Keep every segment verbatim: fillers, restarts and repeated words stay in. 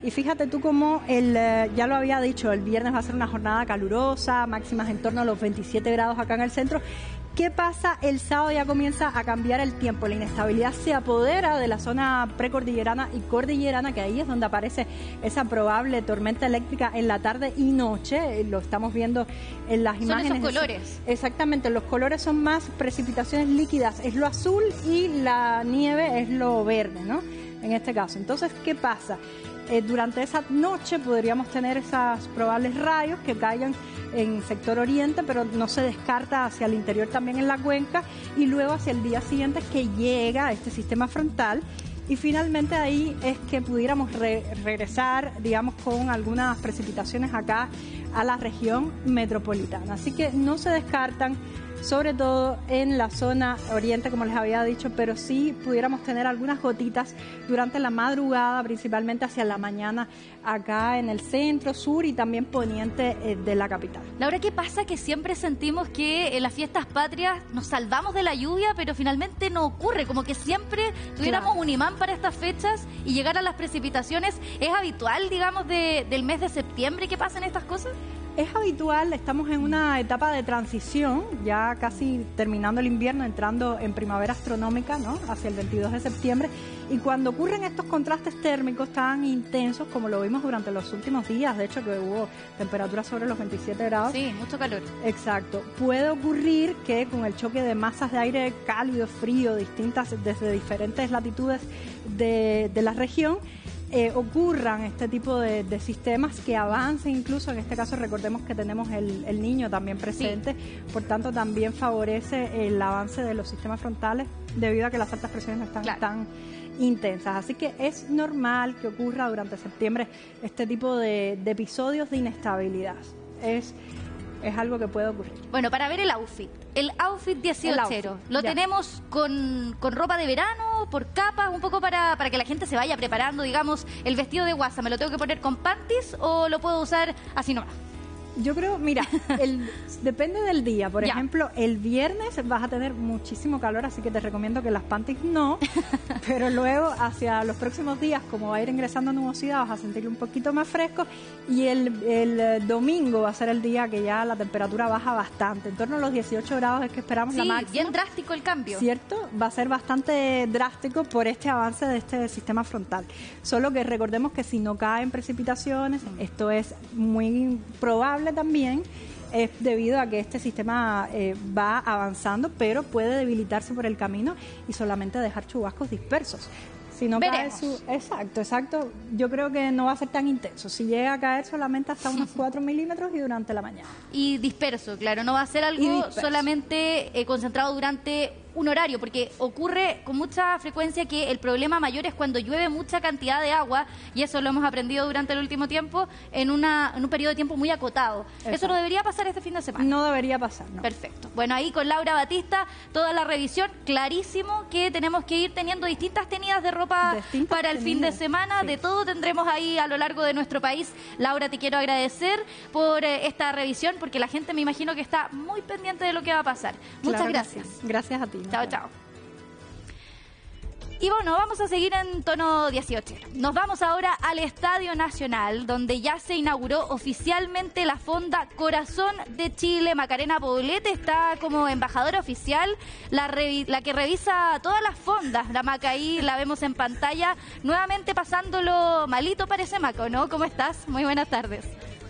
Y fíjate tú cómo, el, ya lo había dicho, el viernes va a ser una jornada calurosa, máximas en torno a los veintisiete grados acá en el centro. ¿Qué pasa? El sábado ya comienza a cambiar el tiempo, la inestabilidad se apodera de la zona precordillerana y cordillerana, que ahí es donde aparece esa probable tormenta eléctrica en la tarde y noche, lo estamos viendo en las imágenes. Son esos colores. Exactamente, los colores son más precipitaciones líquidas, es lo azul y la nieve es lo verde, ¿no? En este caso. Entonces, ¿qué pasa? Eh, durante esa noche podríamos tener esos probables rayos que caigan en sector oriente, pero no se descarta hacia el interior también en la cuenca, y luego hacia el día siguiente que llega este sistema frontal, y finalmente ahí es que pudiéramos re regresar, digamos, con algunas precipitaciones acá a la región metropolitana. Así que no se descartan, sobre todo en la zona oriente, como les había dicho, pero sí pudiéramos tener algunas gotitas durante la madrugada, principalmente hacia la mañana, acá en el centro, sur y también poniente eh, de la capital. Laura, ¿qué pasa? Que siempre sentimos que en las fiestas patrias nos salvamos de la lluvia, pero finalmente no ocurre, como que siempre tuviéramos claro. un imán para estas fechas y llegar a las precipitaciones. ¿Es habitual, digamos, de, del mes de septiembre que pasen estas cosas? Es habitual, estamos en una etapa de transición, ya casi terminando el invierno, entrando en primavera astronómica, ¿no? Hacia el veintidós de septiembre, y cuando ocurren estos contrastes térmicos tan intensos como lo vimos durante los últimos días, de hecho que hubo temperaturas sobre los veintisiete grados. Sí, mucho calor. Exacto. Puede ocurrir que con el choque de masas de aire cálido, frío, distintas desde diferentes latitudes de, de la región, Eh, ocurran este tipo de, de sistemas que avancen, incluso en este caso recordemos que tenemos el, el niño también presente, sí. Por tanto también favorece el avance de los sistemas frontales debido a que las altas presiones no están claro. tan intensas, así que es normal que ocurra durante septiembre este tipo de, de episodios de inestabilidad, es, es algo que puede ocurrir. Bueno, para ver el outfit, el outfit dieciochero, lo ya. tenemos con, con ropa de verano, por capas, un poco para, para que la gente se vaya preparando, digamos, el vestido de guasa, ¿me lo tengo que poner con panties o lo puedo usar así nomás? Yo creo, mira, el, depende del día. Por ya. ejemplo, el viernes vas a tener muchísimo calor, así que te recomiendo que las panties no, pero luego hacia los próximos días, como va a ir ingresando nubosidad, vas a sentirlo un poquito más fresco, y el, el domingo va a ser el día que ya la temperatura baja bastante, en torno a los dieciocho grados es que esperamos sí, la máxima. Sí, bien drástico el cambio. ¿Cierto? Va a ser bastante drástico por este avance de este sistema frontal. Solo que recordemos que si no caen precipitaciones, mm. esto es muy probable también, es debido a que este sistema eh, va avanzando, pero puede debilitarse por el camino y solamente dejar chubascos dispersos. Si no cae su... Exacto, exacto. Yo creo que no va a ser tan intenso. Si llega a caer solamente hasta unos cuatro milímetros y durante la mañana. Y disperso, claro, no va a ser algo solamente eh, concentrado durante un horario, porque ocurre con mucha frecuencia que el problema mayor es cuando llueve mucha cantidad de agua, y eso lo hemos aprendido durante el último tiempo, en, una, en un periodo de tiempo muy acotado. Exacto. Eso no debería pasar este fin de semana. No debería pasar, no. Perfecto. Bueno, ahí con Laura Batista, toda la revisión, clarísimo que tenemos que ir teniendo distintas tenidas de ropa distintas para el tenidas. fin de semana, sí. De todo tendremos ahí a lo largo de nuestro país. Laura, te quiero agradecer por eh, esta revisión, porque la gente me imagino que está muy pendiente de lo que va a pasar. Muchas claro gracias. Sí. Gracias a ti. Chao, chao. Y bueno, vamos a seguir en tono dieciocho. Nos vamos ahora al Estadio Nacional, donde ya se inauguró oficialmente la Fonda Corazón de Chile. Macarena Poblete está como embajadora oficial, la, la que revisa todas las fondas. La Maca ahí la vemos en pantalla, nuevamente pasándolo malito parece, Maco, ¿no? ¿Cómo estás? Muy buenas tardes.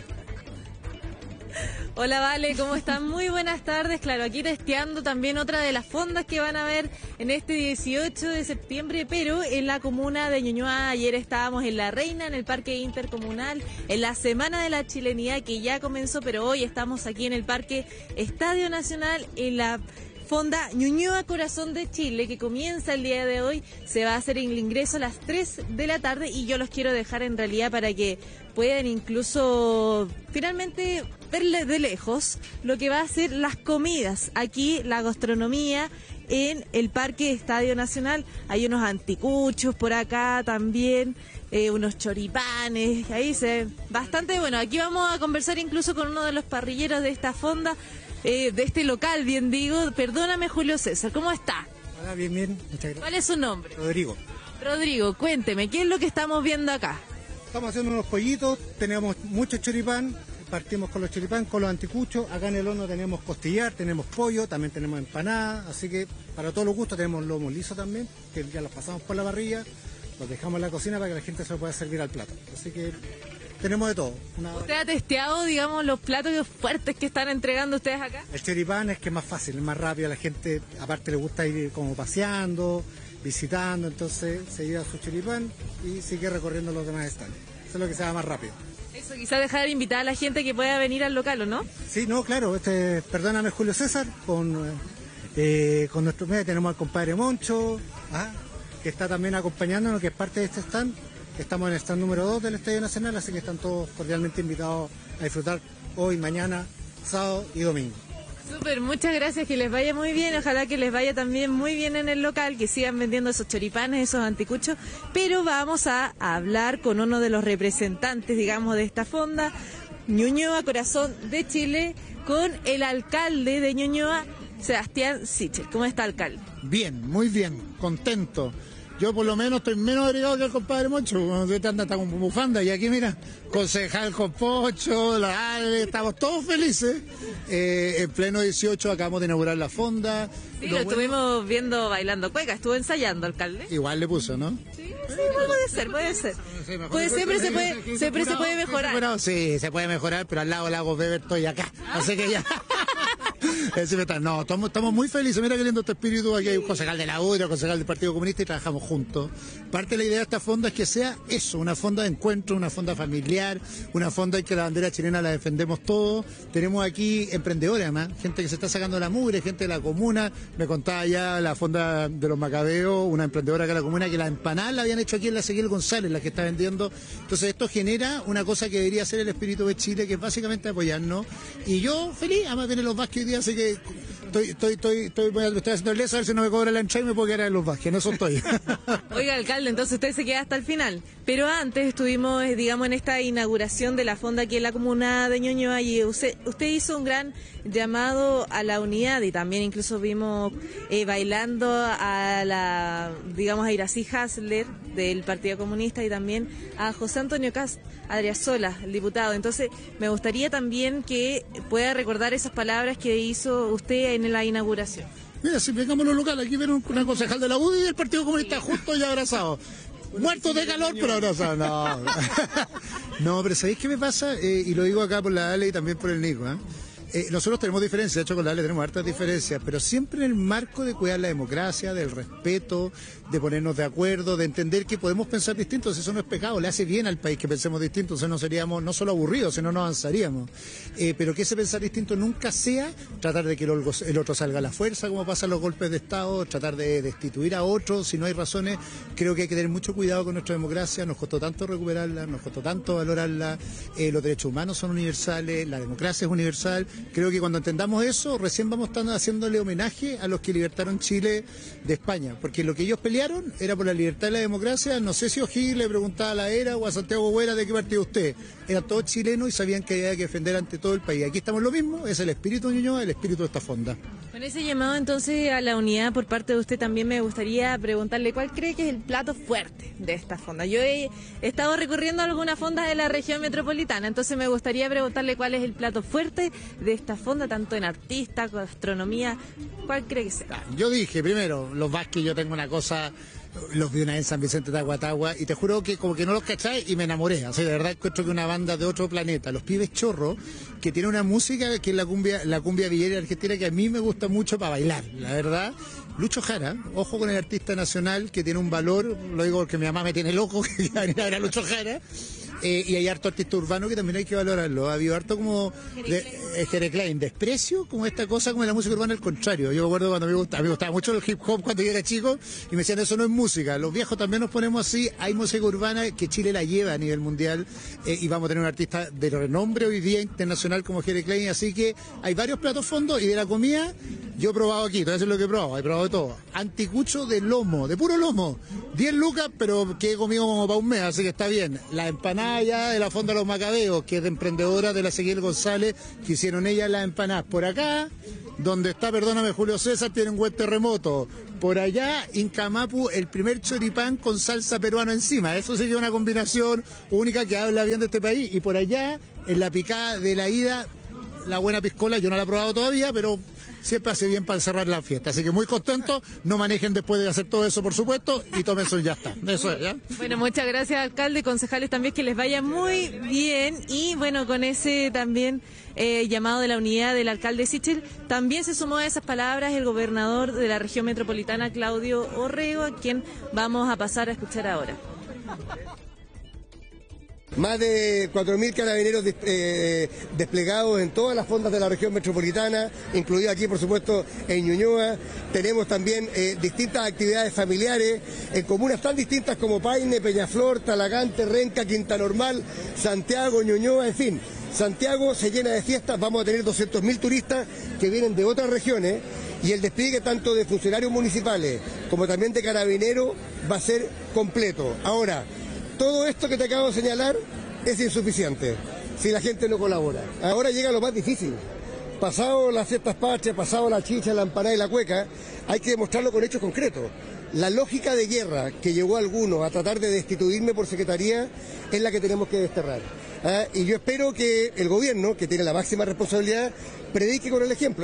Hola, Vale, ¿cómo están? Muy buenas tardes. Claro, aquí testeando también otra de las fondas que van a ver en este dieciocho de septiembre, pero en la comuna de Ñuñoa. Ayer estábamos en La Reina, en el Parque Intercomunal, en la Semana de la Chilenidad que ya comenzó, pero hoy estamos aquí en el Parque Estadio Nacional, en la Fonda Ñuñoa Corazón de Chile, que comienza el día de hoy. Se va a hacer el ingreso a las tres de la tarde y yo los quiero dejar en realidad para que puedan incluso finalmente ver de lejos lo que va a ser las comidas. Aquí la gastronomía en el Parque Estadio Nacional. Hay unos anticuchos por acá también, eh, unos choripanes, ahí se ve bastante bueno. Aquí vamos a conversar incluso con uno de los parrilleros de esta fonda, eh, de este local, bien digo. Perdóname, Julio César, ¿cómo está? Hola, bien, bien, muchas gracias. ¿Cuál es su nombre? Rodrigo. Rodrigo, cuénteme, ¿qué es lo que estamos viendo acá? Estamos haciendo unos pollitos, tenemos mucho choripán, partimos con los choripán, con los anticuchos, acá en el horno tenemos costillar, tenemos pollo, también tenemos empanada, así que para todos los gustos tenemos lomo liso también, que ya los pasamos por la parrilla, los dejamos en la cocina para que la gente se lo pueda servir al plato, así que tenemos de todo. Una... ¿Usted ha testeado, digamos, los platos fuertes que están entregando ustedes acá? El choripán es que es más fácil, es más rápido, a la gente aparte le gusta ir como paseando, visitando, entonces se lleva su choripán y sigue recorriendo los demás stands. Eso es lo que se va más rápido. Eso, quizás dejar invitar a la gente que pueda venir al local, ¿o no? Sí, no, claro, este, perdóname Julio César, con, eh, con nuestro medio tenemos al compadre Moncho, ¿ah? que está también acompañándonos, que es parte de este stand. Estamos en el stand número dos del Estadio Nacional, así que están todos cordialmente invitados a disfrutar hoy, mañana, sábado y domingo. Súper, muchas gracias, que les vaya muy bien, ojalá que les vaya también muy bien en el local, que sigan vendiendo esos choripanes, esos anticuchos, pero vamos a hablar con uno de los representantes, digamos, de esta fonda, Ñuñoa, Corazón de Chile, con el alcalde de Ñuñoa, Sebastián Sichel. ¿Cómo está, alcalde? Bien, muy bien, contento. Yo por lo menos estoy menos agregado que el compadre Moncho, cuando usted anda con bufanda, y aquí mira, concejal con Pocho, la Ale, estamos todos felices. Eh, en pleno dieciocho acabamos de inaugurar la fonda. Sí, lo, lo bueno, estuvimos viendo bailando cueca, estuvo ensayando, alcalde. Igual le puso, ¿no? Sí, sí, puede ser, puede ser. Puede, siempre se puede, siempre se puede mejorar. Sí, se puede mejorar, pero al lado del lago Weber estoy acá, así que ya... No, estamos, estamos muy felices. Mira qué lindo este espíritu. Aquí hay un concejal de la U, un concejal del Partido Comunista y trabajamos juntos. Parte de la idea de esta fonda es que sea eso, una fonda de encuentro, una fonda familiar, una fonda en que la bandera chilena la defendemos todos. Tenemos aquí emprendedores, además, gente que se está sacando la mugre, gente de la comuna. Me contaba ya la fonda de los Macabeos, una emprendedora acá de la comuna, que la empanada la habían hecho aquí en la Ezequiel González, la que está vendiendo. Entonces esto genera una cosa que debería ser el espíritu de Chile, que es básicamente apoyarnos. Y yo feliz, además vienen los Vázquez hoy día, así que estoy, estoy, estoy, estoy, estoy, estoy haciendo el leso a ver si no me cobra la entrada y me puedo quedar en los Vázquez, en eso estoy. Oiga, alcalde, entonces usted se queda hasta el final. Pero antes estuvimos, digamos, en esta inauguración de la fonda aquí en la comuna de Ñuñoa y usted, usted hizo un gran llamado a la unidad y también incluso vimos eh, bailando a la, digamos, a Iracy Hasler del Partido Comunista y también a José Antonio Cast Adriasola, el diputado. Entonces, me gustaría también que pueda recordar esas palabras que hizo usted en la inauguración. Mira, si vengamos los locales, aquí ven una concejal de la U y del Partido Comunista justo y abrazados. Muertos de calor, pero abrazados. No, no, pero ¿sabéis qué me pasa? Eh, y lo digo acá por la Ale y también por el Nico, ¿eh? Eh, nosotros tenemos diferencias, de hecho con la Ale tenemos hartas diferencias, pero siempre en el marco de cuidar la democracia, del respeto, de ponernos de acuerdo, de entender que podemos pensar distintos, eso no es pecado, le hace bien al país que pensemos distintos, entonces no seríamos no solo aburridos, sino no avanzaríamos. Eh, pero que ese pensar distinto nunca sea tratar de que el, el otro salga a la fuerza, como pasa en los golpes de Estado, tratar de destituir a otros, si no hay razones. Creo que hay que tener mucho cuidado con nuestra democracia, nos costó tanto recuperarla, nos costó tanto valorarla, eh, los derechos humanos son universales, la democracia es universal. Creo que cuando entendamos eso, recién vamos a estar haciéndole homenaje a los que libertaron Chile de España, porque lo que ellos pelearon era por la libertad y la democracia. No sé si O'Higgins le preguntaba a la ERA o a Santiago Güera de qué partido usted. Eran todos chilenos y sabían que había que defender ante todo el país. Aquí estamos lo mismo, es el espíritu de Ñuñoa, el espíritu de esta fonda. Con ese llamado entonces a la unidad por parte de usted, también me gustaría preguntarle cuál cree que es el plato fuerte de esta fonda. Yo he estado recorriendo algunas fondas de la región metropolitana, entonces me gustaría preguntarle cuál es el plato fuerte de esta fonda, tanto en artista, gastronomía, ¿cuál cree que sea? Yo dije, primero, los Vázquez, yo tengo una cosa... Los vi una vez en San Vicente de Aguatagua y te juro que como que no los cacháis y me enamoré. O sea, de verdad encuentro que una banda de otro planeta. Los Pibes Chorro, que tiene una música que es la cumbia, la cumbia villera argentina, que a mí me gusta mucho para bailar, la verdad. Lucho Jara, ojo con el artista nacional que tiene un valor, lo digo porque mi mamá me tiene loco que va a venir a ver a Lucho Jara. Eh, y hay harto artista urbano que también hay que valorarlo. Ha habido harto como Jere Klein, desprecio, como esta cosa como de la música urbana, al contrario. Yo me acuerdo cuando me gustaba, me gustaba mucho el hip hop cuando yo era chico y me decían eso no es música. Los viejos también nos ponemos así. Hay música urbana que Chile la lleva a nivel mundial eh, y vamos a tener un artista de renombre hoy día internacional como Jere Klein. Así que hay varios platos fondos y de la comida yo he probado aquí, te voy a decir lo que he probado, he probado de todo. Anticucho de lomo, de puro lomo, diez lucas, pero que he comido como para un mes, así que está bien. La empanada ya de la Fonda de los Macabeos, que es de emprendedora de la Ezequiel González, que hicieron ellas las empanadas por acá. donde está, perdóname Julio César, tiene un buen terremoto. Por allá, Incamapu, el primer choripán con salsa peruana encima. Eso sería una combinación única que habla bien de este país. Y por allá, en la picada de la ida, la buena piscola, yo no la he probado todavía, pero siempre hace bien para cerrar la fiesta. Así que muy contento, no manejen después de hacer todo eso, por supuesto, y tomen eso y ya está. Eso es, ¿ya? Bueno, muchas gracias, alcalde, concejales también, que les vaya muy bien. Y bueno, con ese también eh, llamado de la unidad del alcalde Sichel, también se sumó a esas palabras el gobernador de la región metropolitana, Claudio Orrego, a quien vamos a pasar a escuchar ahora. Más de cuatro mil carabineros eh, desplegados en todas las fondas de la región metropolitana, incluida aquí, por supuesto, en Ñuñoa. Tenemos también eh, distintas actividades familiares en comunas tan distintas como Paine, Peñaflor, Talagante, Renca, Quinta Normal, Santiago, Ñuñoa, en fin. Santiago se llena de fiestas, vamos a tener doscientos mil turistas que vienen de otras regiones y el despliegue tanto de funcionarios municipales como también de carabineros va a ser completo. Ahora, todo esto que te acabo de señalar es insuficiente si la gente no colabora. Ahora llega lo más difícil. Pasado las fiestas patrias, pasado la chicha, la empanada y la cueca, hay que demostrarlo con hechos concretos. La lógica de guerra que llevó a algunos a tratar de destituirme por secretaría es la que tenemos que desterrar. ¿Ah? Y yo espero que el gobierno, que tiene la máxima responsabilidad, predique con el ejemplo.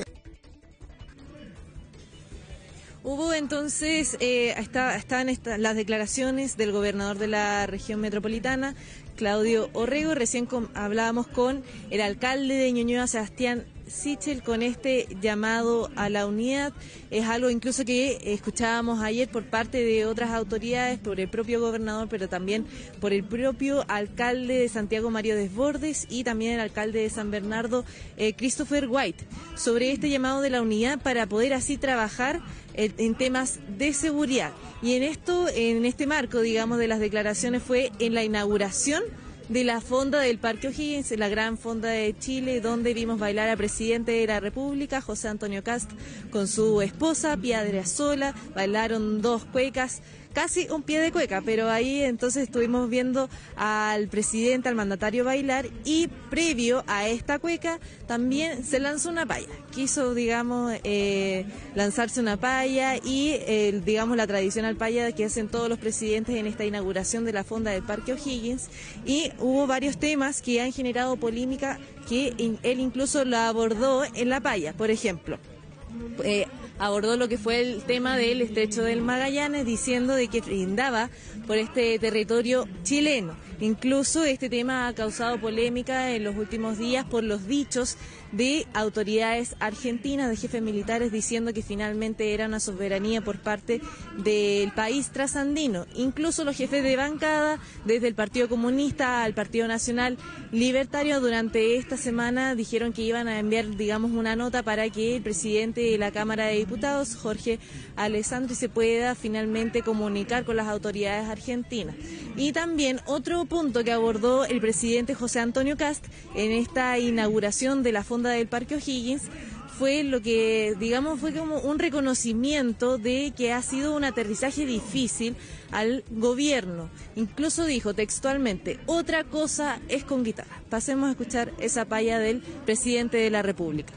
Hubo entonces, eh, está, están esta, las declaraciones del gobernador de la región metropolitana, Claudio Orrego. Recién con, hablábamos con el alcalde de Ñuñoa, Sebastián Sichel, con este llamado a la unidad. Es algo incluso que escuchábamos ayer por parte de otras autoridades, por el propio gobernador, pero también por el propio alcalde de Santiago, Mario Desbordes, y también el alcalde de San Bernardo, eh, Christopher White, sobre este llamado de la unidad para poder así trabajar en, en temas de seguridad. Y en esto, en este marco, digamos, de las declaraciones fue en la inauguración de la fonda del Parque O'Higgins, la gran fonda de Chile, donde vimos bailar al presidente de la República, José Antonio Kast, con su esposa, Pia Adriasola. Bailaron dos cuecas, casi un pie de cueca, pero ahí entonces estuvimos viendo al presidente, al mandatario bailar, y previo a esta cueca también se lanzó una paya. Quiso, digamos, eh, lanzarse una paya y, eh, digamos, la tradicional paya que hacen todos los presidentes en esta inauguración de la fonda del Parque O'Higgins. Y hubo varios temas que han generado polémica que in, él incluso lo abordó en la paya. Por ejemplo, eh, abordó lo que fue el tema del Estrecho del Magallanes, diciendo de que brindaba por este territorio chileno. Incluso este tema ha causado polémica en los últimos días por los dichos de autoridades argentinas, de jefes militares, diciendo que finalmente era una soberanía por parte del país trasandino. Incluso los jefes de bancada, desde el Partido Comunista al Partido Nacional Libertario, durante esta semana dijeron que iban a enviar, digamos, una nota para que el presidente de la Cámara de Diputados, Jorge Alessandri, se pueda finalmente comunicar con las autoridades argentinas. Y también otro punto que abordó el presidente José Antonio Kast en esta inauguración de la fonda del Parque O'Higgins fue lo que, digamos, fue como un reconocimiento de que ha sido un aterrizaje difícil al gobierno. Incluso dijo textualmente: otra cosa es con guitarra. Pasemos a escuchar esa paya del presidente de la República.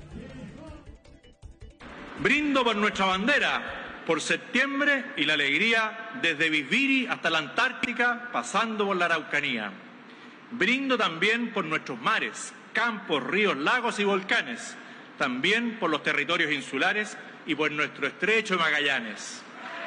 Brindo por nuestra bandera, por septiembre y la alegría desde Bisbiri hasta la Antártica, pasando por la Araucanía. Brindo también por nuestros mares, campos, ríos, lagos y volcanes, también por los territorios insulares y por nuestro estrecho de Magallanes.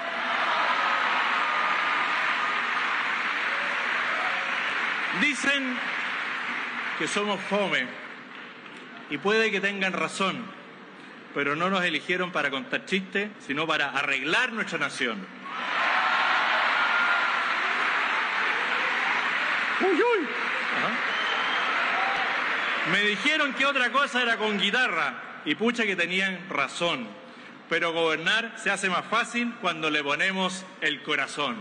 Dicen que somos fome, y puede que tengan razón, pero no nos eligieron para contar chistes, sino para arreglar nuestra nación. Uy, uy. Ajá. Me dijeron que otra cosa era con guitarra, y pucha que tenían razón, pero gobernar se hace más fácil cuando le ponemos el corazón.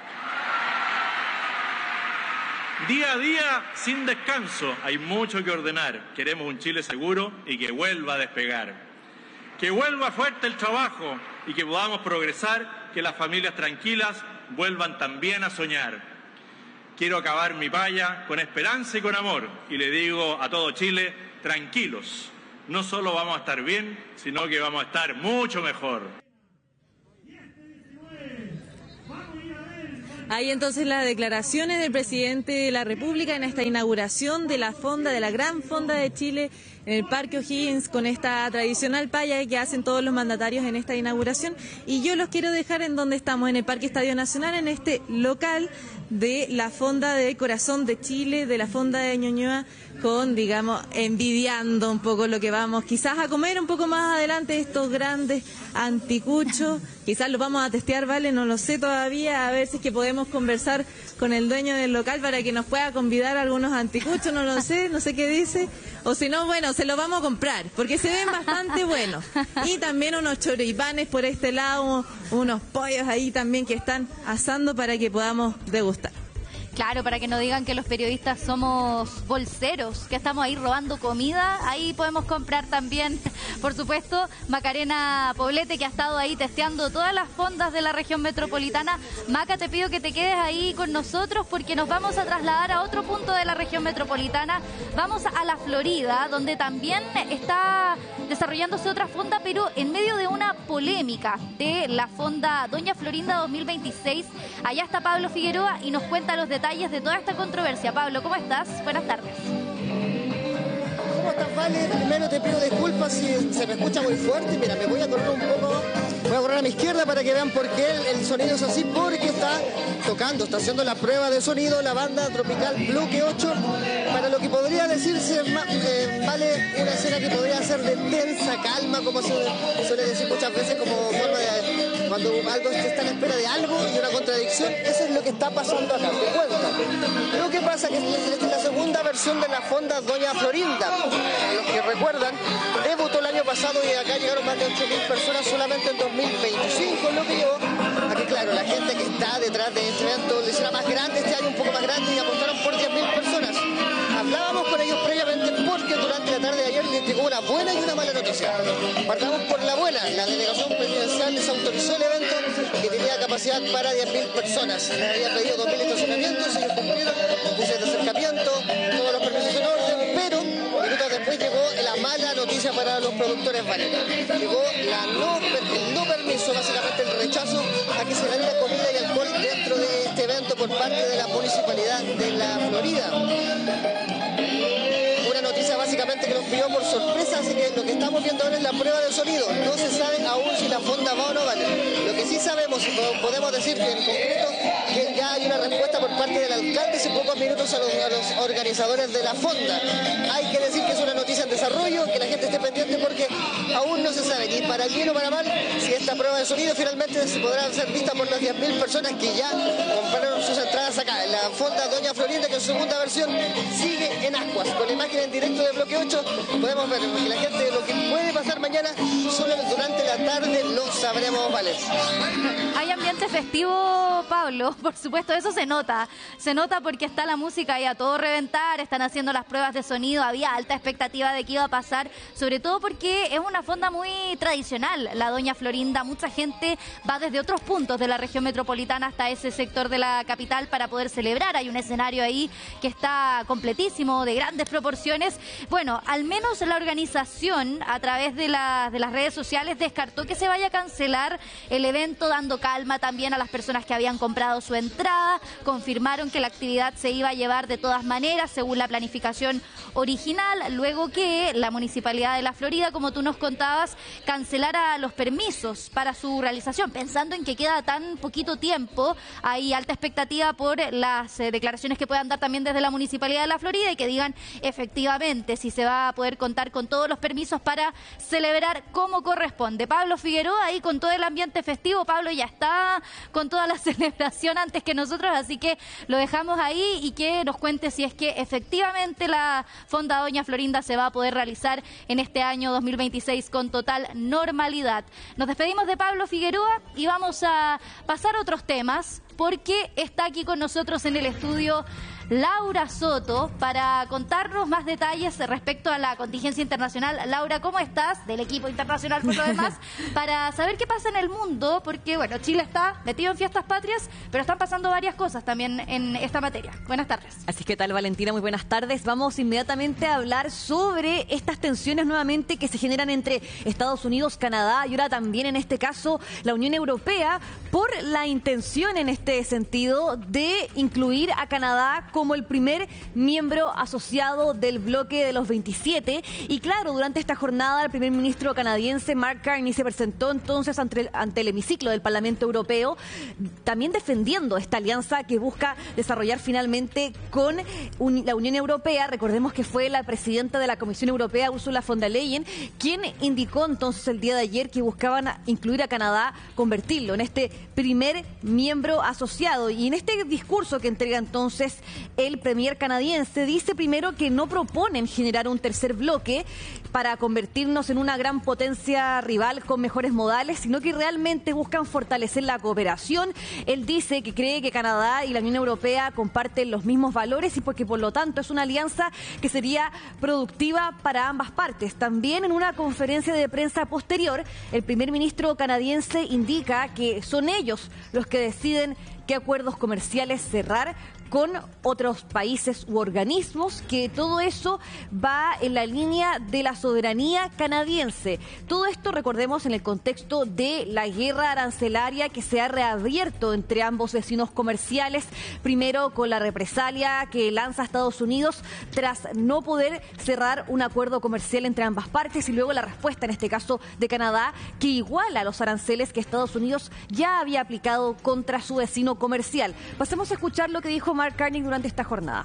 Día a día, sin descanso, hay mucho que ordenar. Queremos un Chile seguro y que vuelva a despegar. Que vuelva fuerte el trabajo y que podamos progresar, que las familias tranquilas vuelvan también a soñar. Quiero acabar mi paya con esperanza y con amor, y le digo a todo Chile: tranquilos, no solo vamos a estar bien, sino que vamos a estar mucho mejor. Hay entonces las declaraciones del presidente de la República en esta inauguración de la fonda, de la gran fonda de Chile en el Parque O'Higgins, con esta tradicional paya que hacen todos los mandatarios en esta inauguración. Y yo los quiero dejar en donde estamos, en el Parque Estadio Nacional, en este local de la fonda de Corazón de Chile, de la fonda de Ñuñoa, con, digamos, envidiando un poco lo que vamos quizás a comer un poco más adelante, estos grandes anticuchos. Quizás los vamos a testear, ¿vale? No lo sé todavía, a ver si es que podemos conversar con el dueño del local para que nos pueda convidar a algunos anticuchos, no lo sé, no sé qué dice. O si no, bueno, se los vamos a comprar, porque se ven bastante buenos. Y también unos choripanes por este lado, unos pollos ahí también que están asando para que podamos degustar. Claro, para que no digan que los periodistas somos bolseros, que estamos ahí robando comida, ahí podemos comprar también, por supuesto, Macarena Poblete, que ha estado ahí testeando todas las fondas de la región metropolitana. Maca, te pido que te quedes ahí con nosotros porque nos vamos a trasladar a otro punto de la región metropolitana. Vamos a la Florida, donde también está desarrollándose otra fonda, pero en medio de una polémica de la fonda Doña Florinda dos mil veintiséis. Allá está Pablo Figueroa y nos cuenta los detalles de toda esta controversia. Pablo, ¿cómo estás? Buenas tardes. ¿Cómo estás, Vale? Primero te pido disculpas si se me escucha muy fuerte. Mira, me voy a correr un poco, voy a correr a mi izquierda para que vean por qué el, el sonido es así, porque está tocando, está haciendo la prueba de sonido la banda tropical Bloque ocho, para lo que podría decirse, eh, Vale, una escena que podría ser de tensa calma, como se suele decir muchas veces, como forma de cuando algo está en espera de algo y una contradicción. Eso es lo que está pasando acá. Te cuento. Lo que pasa es que esta es la segunda versión de la fonda Doña Florinda. A los que recuerdan, debutó el año pasado y acá llegaron más de ocho mil personas solamente en dos mil veinticinco, lo que llevó a que, claro, la gente que está detrás de este evento lo hiciera más grande, este año un poco más grande, y apostaron por diez mil personas. Hablábamos con ellos previamente porque durante la tarde de ayer les llegó una buena y una mala noticia. Partamos por la buena. La delegación presidencial les autorizó el evento, que tenía capacidad para diez mil personas. Les había pedido dos mil estacionamientos, ellos cumplieron, buses de acercamiento, todos los permisos en orden, pero minutos después llegó la mala noticia para los productores baleares. Llegó la no, el no permiso, básicamente el rechazo a que se venda comida y alcohol dentro de este evento por parte de la municipalidad de la Florida. Una noticia básicamente que nos pilló por sorpresa, así que lo que estamos viendo ahora es la prueba de sonido. No se sabe aún si la fonda va o no vale. Lo que sí sabemos y podemos decir que en concreto que ya hay una respuesta por parte del alcalde hace pocos minutos a los, a los organizadores de la fonda. Hay que decir que es una noticia en desarrollo, que la gente esté pendiente porque aún no se sabe ni para bien o para mal si esta prueba de sonido finalmente se podrá ser vista por las diez mil personas que ya compraron sus entradas acá. En la fonda Doña Florinda, que en su segunda versión sigue en ascuas, con la imagen en directo de Bloque ocho, podemos ver que la gente, lo que puede pasar mañana, solo durante la tarde lo sabremos, ¿vale? Hay ambiente festivo, Pablo, por supuesto, eso se nota. Se nota porque está la música ahí a todo reventar, están haciendo las pruebas de sonido, había alta expectativa de que iba a pasar, sobre todo porque es una fonda muy tradicional, la Doña Florinda. Mucha gente va desde otros puntos de la región metropolitana hasta ese sector de la capital para poder celebrar. Hay un escenario ahí que está completísimo, de grandes proporciones. Bueno, al menos la organización a través de, la, de las redes sociales descartó que se vaya a cancelar el evento, dando calma también a las personas que habían comprado su entrada. Confirmaron que la actividad se iba a llevar de todas maneras según la planificación original, luego que la Municipalidad de la Florida, como tú nos contabas, cancelara los permisos para su realización, pensando en que queda tan poquito tiempo. Hay alta expectativa por las eh, declaraciones que puedan dar también desde la Municipalidad de la Florida y que digan efectivamente si se va a poder contar con todos los permisos para celebrar como corresponde. Pablo Figueroa ahí con todo el ambiente festivo. Pablo ya está con toda la celebración antes que nosotros, así que lo dejamos ahí y que nos cuente si es que efectivamente la fonda Doña Florinda se va a poder realizar en este año dos mil veintiséis con total normalidad. Nos despedimos de Pablo Figueroa y vamos a pasar a otros temas, porque está aquí con nosotros en el estudio Laura Soto para contarnos más detalles respecto a la contingencia internacional. Laura, ¿cómo estás? Del equipo internacional por lo demás, para saber qué pasa en el mundo, porque bueno, Chile está metido en fiestas patrias, pero están pasando varias cosas también en esta materia. Buenas tardes. Así que, ¿qué tal, Valentina? Muy buenas tardes. Vamos inmediatamente a hablar sobre estas tensiones nuevamente que se generan entre Estados Unidos, Canadá y ahora también en este caso la Unión Europea, por la intención en este sentido de incluir a Canadá como el primer miembro asociado del bloque de los veintisiete. Y claro, durante esta jornada el primer ministro canadiense Mark Carney se presentó entonces ante, ante el hemiciclo del Parlamento Europeo, también defendiendo esta alianza que busca desarrollar finalmente con un, la Unión Europea. Recordemos que fue la presidenta de la Comisión Europea, Ursula von der Leyen, quien indicó entonces el día de ayer que buscaban incluir a Canadá, convertirlo en este primer miembro asociado. Y en este discurso que entrega entonces el premier canadiense, dice primero que no proponen generar un tercer bloque para convertirnos en una gran potencia rival con mejores modales, sino que realmente buscan fortalecer la cooperación. Él dice que cree que Canadá y la Unión Europea comparten los mismos valores y porque por lo tanto es una alianza que sería productiva para ambas partes. También en una conferencia de prensa posterior, el primer ministro canadiense indica que son ellos los que deciden qué acuerdos comerciales cerrar con otros países u organismos, que todo eso va en la línea de la soberanía canadiense. Todo esto, recordemos, en el contexto de la guerra arancelaria que se ha reabierto entre ambos vecinos comerciales, primero con la represalia que lanza Estados Unidos tras no poder cerrar un acuerdo comercial entre ambas partes, y luego la respuesta, en este caso de Canadá, que iguala los aranceles que Estados Unidos ya había aplicado contra su vecino comercial. Pasemos a escuchar lo que dijo Mark Carney durante esta jornada.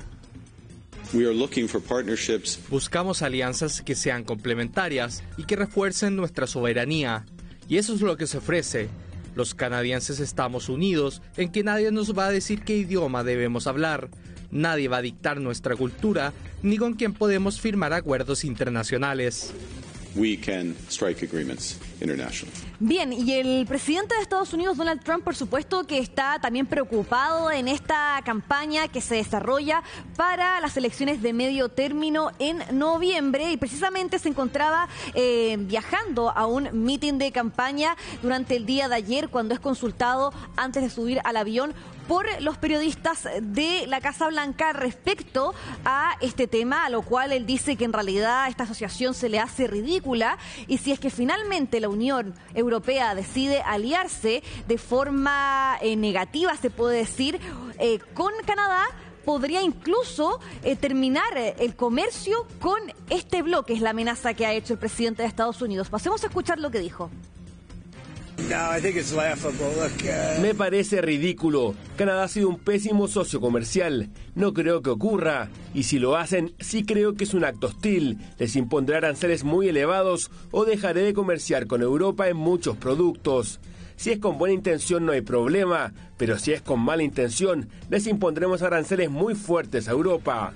Buscamos alianzas que sean complementarias y que refuercen nuestra soberanía. Y eso es lo que se ofrece. Los canadienses estamos unidos en que nadie nos va a decir qué idioma debemos hablar. Nadie va a dictar nuestra cultura ni con quién podemos firmar acuerdos internacionales. We can strike agreements internationally. Bien, y el presidente de Estados Unidos, Donald Trump, por supuesto que está también preocupado en esta campaña que se desarrolla para las elecciones de medio término en noviembre, y precisamente se encontraba eh, viajando a un meeting de campaña durante el día de ayer, cuando es consultado antes de subir al avión por los periodistas de la Casa Blanca respecto a este tema, a lo cual él dice que en realidad esta asociación se le hace ridícula, y si es que finalmente la Unión Europea decide aliarse de forma eh, negativa, se puede decir, eh, con Canadá, podría incluso eh, terminar eh, el comercio con este bloque. Es la amenaza que ha hecho el presidente de Estados Unidos. Pasemos a escuchar lo que dijo. Me parece ridículo. Canadá ha sido un pésimo socio comercial. No creo que ocurra. Y si lo hacen, sí creo que es un acto hostil. Les impondré aranceles muy elevados o dejaré de comerciar con Europa en muchos productos. Si es con buena intención no hay problema, pero si es con mala intención, les impondremos aranceles muy fuertes a Europa.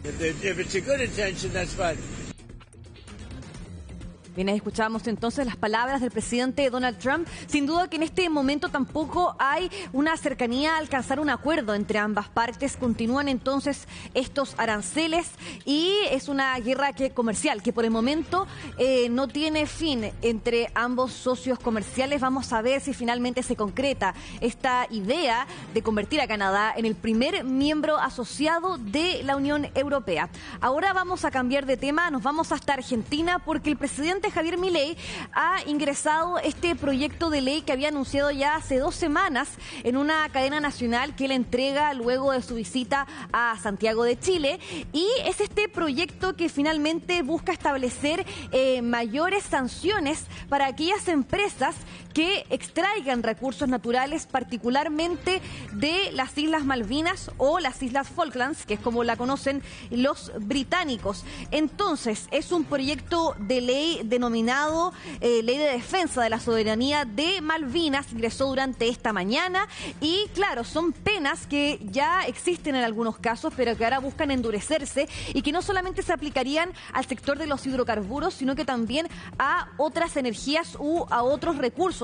Bien, escuchábamos entonces las palabras del presidente Donald Trump. Sin duda que en este momento tampoco hay una cercanía a alcanzar un acuerdo entre ambas partes. Continúan entonces estos aranceles y es una guerra que, comercial que por el momento eh, no tiene fin entre ambos socios comerciales. Vamos a ver si finalmente se concreta esta idea de convertir a Canadá en el primer miembro asociado de la Unión Europea. Ahora vamos a cambiar de tema, nos vamos hasta Argentina, porque el presidente Javier Milei ha ingresado este proyecto de ley que había anunciado ya hace dos semanas en una cadena nacional que le entrega luego de su visita a Santiago de Chile, y es este proyecto que finalmente busca establecer eh, mayores sanciones para aquellas empresas que extraigan recursos naturales, particularmente de las Islas Malvinas o las Islas Falklands, que es como la conocen los británicos. Entonces, es un proyecto de ley denominado eh, Ley de Defensa de la Soberanía de Malvinas, ingresó durante esta mañana, y claro, son penas que ya existen en algunos casos, pero que ahora buscan endurecerse y que no solamente se aplicarían al sector de los hidrocarburos, sino que también a otras energías u a otros recursos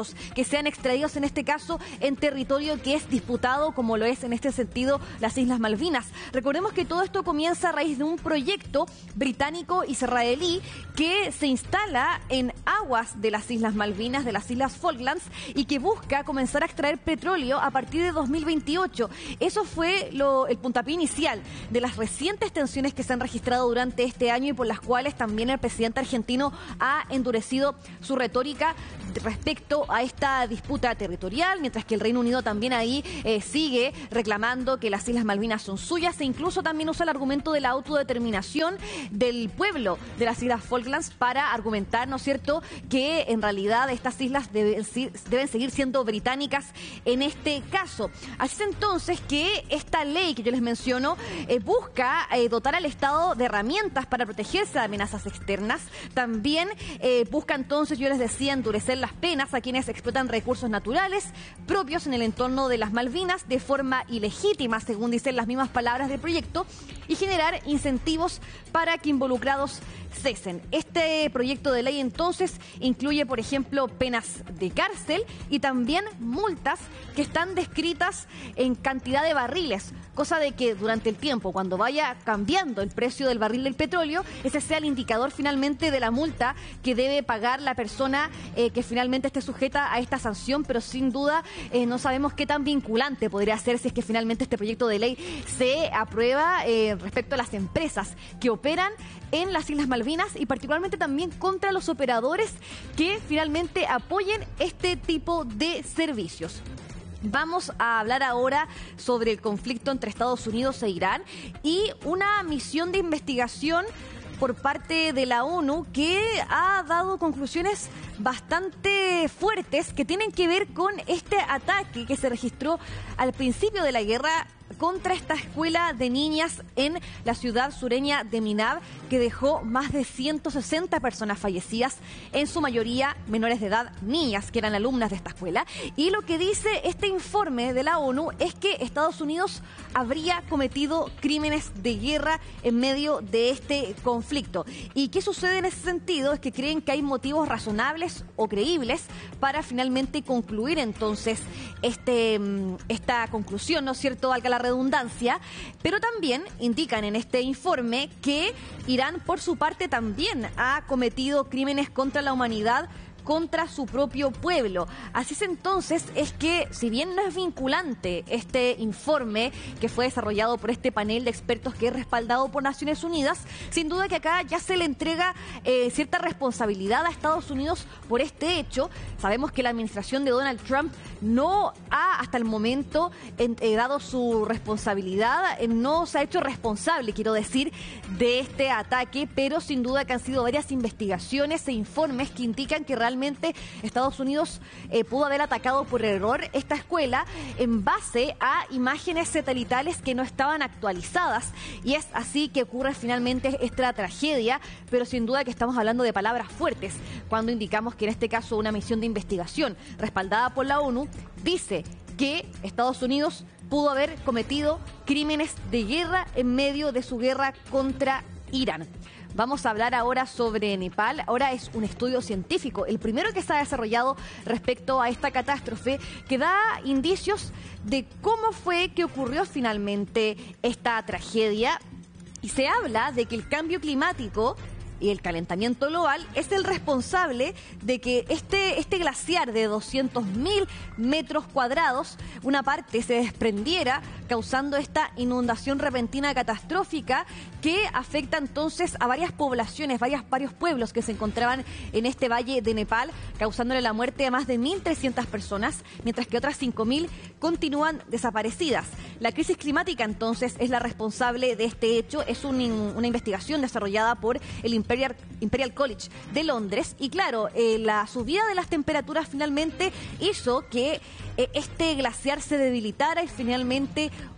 recursos que sean extraídos en este caso en territorio que es disputado, como lo es en este sentido las Islas Malvinas. Recordemos que todo esto comienza a raíz de un proyecto británico israelí que se instala en aguas de las Islas Malvinas, de las Islas Falklands, y que busca comenzar a extraer petróleo a partir de dos mil veintiocho. Eso fue lo, el puntapié inicial de las recientes tensiones que se han registrado durante este año y por las cuales también el presidente argentino ha endurecido su retórica respecto a esta disputa territorial, mientras que el Reino Unido también ahí eh, sigue reclamando que las Islas Malvinas son suyas e incluso también usa el argumento de la autodeterminación del pueblo de las Islas Falklands para argumentar, ¿no es cierto?, que en realidad estas islas deben, deben seguir siendo británicas en este caso. Así es entonces que esta ley que yo les menciono eh, busca eh, dotar al Estado de herramientas para protegerse de amenazas externas. También eh, busca entonces, yo les decía, endurecer las penas a quienes explotan recursos naturales propios en el entorno de las Malvinas de forma ilegítima, según dicen las mismas palabras del proyecto, y generar incentivos para que involucrados cesen. Este proyecto de ley entonces incluye, por ejemplo, penas de cárcel y también multas que están descritas en cantidad de barriles, cosa de que durante el tiempo, cuando vaya cambiando el precio del barril del petróleo, ese sea el indicador finalmente de la multa que debe pagar la persona eh, que finalmente esté sujeta a esta sanción, pero sin duda eh, no sabemos qué tan vinculante podría ser si es que finalmente este proyecto de ley se aprueba eh, respecto a las empresas que operan en las Islas Malvinas y particularmente también contra los operadores que finalmente apoyen este tipo de servicios. Vamos a hablar ahora sobre el conflicto entre Estados Unidos e Irán y una misión de investigación por parte de la ONU que ha dado conclusiones bastante fuertes que tienen que ver con este ataque que se registró al principio de la guerra contra esta escuela de niñas en la ciudad sureña de Minab, que dejó más de ciento sesenta personas fallecidas, en su mayoría menores de edad, niñas que eran alumnas de esta escuela. Y lo que dice este informe de la ONU es que Estados Unidos habría cometido crímenes de guerra en medio de este conflicto. ¿Y qué sucede en ese sentido? Es que creen que hay motivos razonables o creíbles para finalmente concluir entonces este, esta conclusión, ¿no es cierto?, valga la redundancia, pero también indican en este informe que Irán por su parte también ha cometido crímenes contra la humanidad, contra su propio pueblo. Así es entonces es que, si bien no es vinculante este informe que fue desarrollado por este panel de expertos que es respaldado por Naciones Unidas, sin duda que acá ya se le entrega eh, cierta responsabilidad a Estados Unidos por este hecho. Sabemos que la administración de Donald Trump no ha hasta el momento eh, dado su responsabilidad, eh, no se ha hecho responsable, quiero decir, de este ataque, pero sin duda que han sido varias investigaciones e informes que indican que realmente Realmente Estados Unidos eh, pudo haber atacado por error esta escuela en base a imágenes satelitales que no estaban actualizadas, y es así que ocurre finalmente esta tragedia, pero sin duda que estamos hablando de palabras fuertes cuando indicamos que en este caso una misión de investigación respaldada por la ONU dice que Estados Unidos pudo haber cometido crímenes de guerra en medio de su guerra contra Irán. Vamos a hablar ahora sobre Nepal. Ahora es un estudio científico, el primero que se ha desarrollado respecto a esta catástrofe, que da indicios de cómo fue que ocurrió finalmente esta tragedia. Y se habla de que el cambio climático y el calentamiento global es el responsable de que este, este glaciar de doscientos mil metros cuadrados, una parte se desprendiera, causando esta inundación repentina catastrófica que afecta entonces a varias poblaciones, varias, varios pueblos que se encontraban en este valle de Nepal, causándole la muerte a más de mil trescientas personas, mientras que otras cinco mil continúan desaparecidas. La crisis climática entonces es la responsable de este hecho. Es un, una investigación desarrollada por el Imperial, Imperial College de Londres, y claro, eh, la subida de las temperaturas finalmente hizo que eh, este glaciar se debilitara y finalmente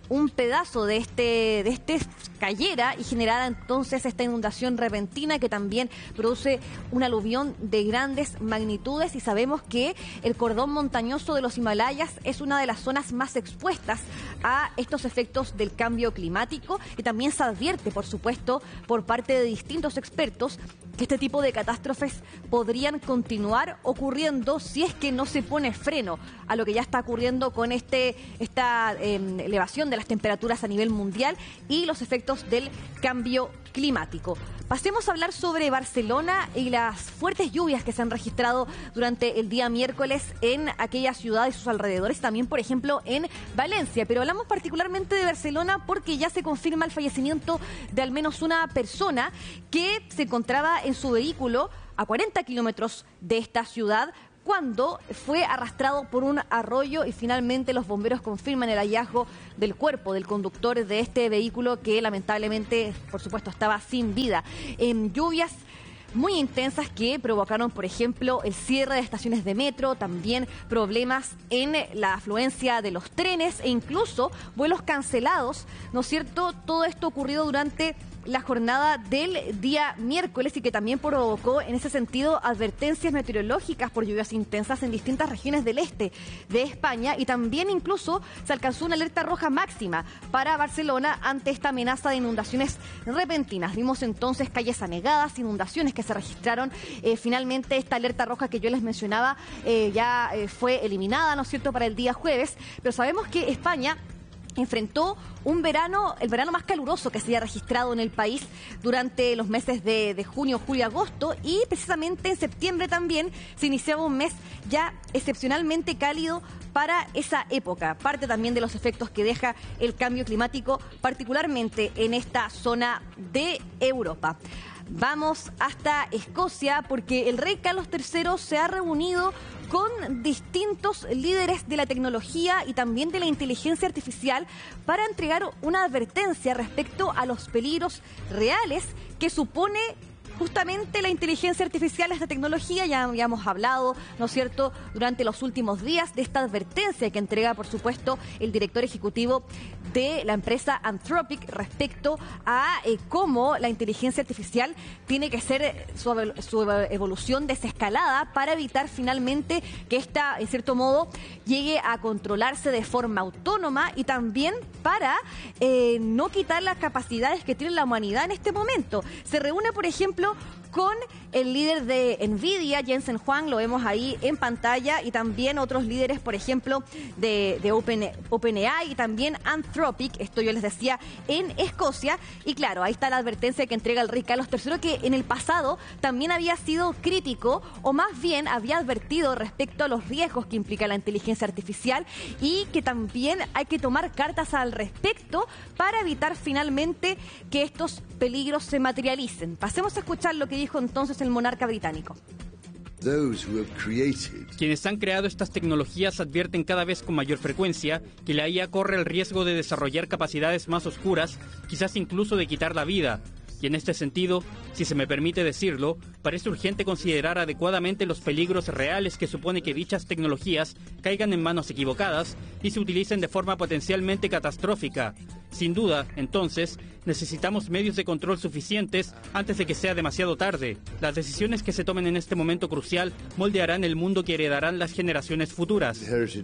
un pedazo de este, de este cayera y generara entonces esta inundación repentina que también produce un aluvión de grandes magnitudes. Y sabemos que el cordón montañoso de los Himalayas es una de las zonas más expuestas a estos efectos del cambio climático, y también se advierte, por supuesto, por parte de distintos expertos que este tipo de catástrofes podrían continuar ocurriendo si es que no se pone freno a lo que ya está ocurriendo con este esta eh, elevación de las temperaturas a nivel mundial y los efectos del cambio climático. Pasemos a hablar sobre Barcelona y las fuertes lluvias que se han registrado durante el día miércoles en aquella ciudad y sus alrededores, también por ejemplo en Valencia, pero hablamos particularmente de Barcelona porque ya se confirma el fallecimiento de al menos una persona que se encontraba en su vehículo a cuarenta kilómetros de esta ciudad cuando fue arrastrado por un arroyo, y finalmente los bomberos confirman el hallazgo del cuerpo del conductor de este vehículo que lamentablemente, por supuesto, estaba sin vida. En lluvias muy intensas que provocaron, por ejemplo, el cierre de estaciones de metro, también problemas en la afluencia de los trenes e incluso vuelos cancelados, ¿no es cierto? Todo esto ocurrido durante la jornada del día miércoles y que también provocó en ese sentido advertencias meteorológicas por lluvias intensas en distintas regiones del este de España, y también incluso se alcanzó una alerta roja máxima para Barcelona ante esta amenaza de inundaciones repentinas. Vimos entonces calles anegadas, inundaciones que se registraron. Eh, finalmente esta alerta roja que yo les mencionaba eh, ya eh, fue eliminada, ¿no es cierto?, para el día jueves, pero sabemos que España enfrentó un verano, el verano más caluroso que se haya registrado en el país durante los meses de, de junio, julio, agosto, y precisamente en septiembre también se iniciaba un mes ya excepcionalmente cálido para esa época, parte también de los efectos que deja el cambio climático, particularmente en esta zona de Europa. Vamos hasta Escocia porque el rey Carlos tercero se ha reunido con distintos líderes de la tecnología y también de la inteligencia artificial para entregar una advertencia respecto a los peligros reales que supone justamente la inteligencia artificial, esta tecnología. Ya habíamos hablado, ¿no es cierto?, durante los últimos días de esta advertencia que entrega, por supuesto, el director ejecutivo de la empresa Anthropic respecto a eh, cómo la inteligencia artificial tiene que ser su, su evolución desescalada para evitar finalmente que esta, en cierto modo, llegue a controlarse de forma autónoma, y también para eh, no quitar las capacidades que tiene la humanidad en este momento. Se reúne, por ejemplo, con el líder de Nvidia, Jensen Huang, lo vemos ahí en pantalla, y también otros líderes, por ejemplo, de, de Open, OpenAI y también Anthropic, esto yo les decía, en Escocia. Y claro, ahí está la advertencia que entrega el rey Carlos tercero, que en el pasado también había sido crítico, o más bien había advertido respecto a los riesgos que implica la inteligencia artificial, y que también hay que tomar cartas al respecto para evitar finalmente que estos peligros se materialicen. Pasemos a escuchar lo que dijo entonces el monarca británico. Quienes han creado estas tecnologías advierten cada vez con mayor frecuencia que la I A corre el riesgo de desarrollar capacidades más oscuras, quizás incluso de quitar la vida. Y en este sentido, si se me permite decirlo, parece urgente considerar adecuadamente los peligros reales que supone que dichas tecnologías caigan en manos equivocadas y se utilicen de forma potencialmente catastrófica. Sin duda, entonces, necesitamos medios de control suficientes antes de que sea demasiado tarde. Las decisiones que se tomen en este momento crucial moldearán el mundo que heredarán las generaciones futuras.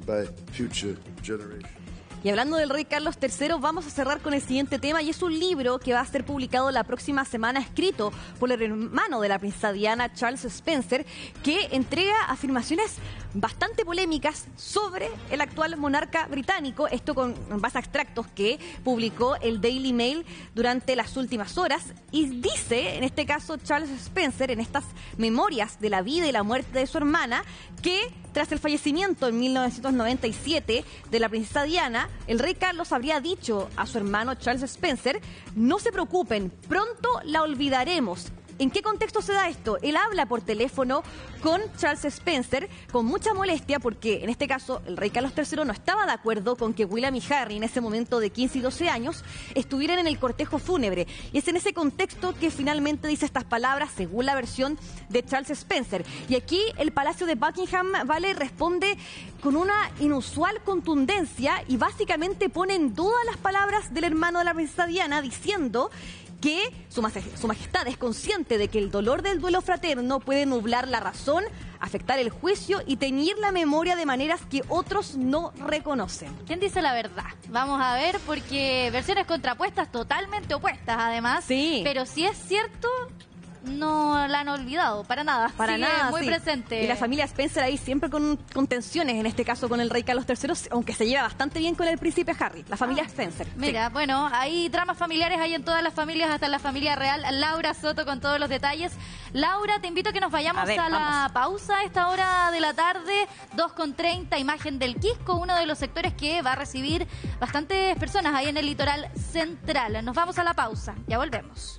Y hablando del rey Carlos tercero, vamos a cerrar con el siguiente tema, y es un libro que va a ser publicado la próxima semana, escrito por el hermano de la princesa Diana, Charles Spencer, que entrega afirmaciones bastante polémicas sobre el actual monarca británico, esto con base a extractos que publicó el Daily Mail durante las últimas horas, y dice, en este caso Charles Spencer, en estas memorias de la vida y la muerte de su hermana, que tras el fallecimiento en mil novecientos noventa y siete de la princesa Diana, el rey Carlos habría dicho a su hermano Charles Spencer: no se preocupen, pronto la olvidaremos. ¿En qué contexto se da esto? Él habla por teléfono con Charles Spencer con mucha molestia porque en este caso el rey Carlos tercero no estaba de acuerdo con que William y Harry en ese momento de quince y doce años estuvieran en el cortejo fúnebre. Y es en ese contexto que finalmente dice estas palabras según la versión de Charles Spencer. Y aquí el Palacio de Buckingham, ¿vale?, responde con una inusual contundencia y básicamente pone en duda las palabras del hermano de la princesa Diana diciendo que su majestad, su majestad es consciente de que el dolor del duelo fraterno puede nublar la razón, afectar el juicio y teñir la memoria de maneras que otros no reconocen. ¿Quién dice la verdad? Vamos a ver, porque versiones contrapuestas, totalmente opuestas además. Sí. Pero si es cierto, no la han olvidado, para nada. Para Sigue nada, muy sí. presente. Y la familia Spencer ahí siempre con, con tensiones, en este caso con el rey Carlos tercero, aunque se lleva bastante bien con el príncipe Harry. La familia Ah, Spencer. Mira, sí. bueno, hay dramas familiares, hay en todas las familias, hasta en la familia real. Laura Soto con todos los detalles. Laura, te invito a que nos vayamos A ver, a la vamos. pausa a esta hora de la tarde, dos con treinta, imagen del Quisco, uno de los sectores que va a recibir bastantes personas ahí en el litoral central. Nos vamos a la pausa, ya volvemos.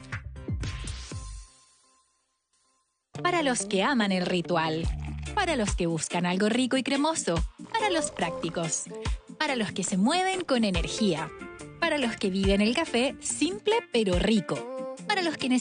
Para los que aman el ritual, para los que buscan algo rico y cremoso, para los prácticos, para los que se mueven con energía, para los que viven el café simple pero rico, para los que necesitan